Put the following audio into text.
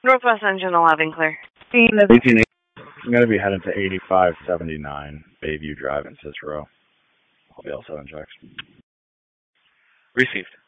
Northwest Engine 11, clear. 1880. I'm going to be heading to 8579 Bayview Drive in Cicero. I'll be all 7 checks. Received.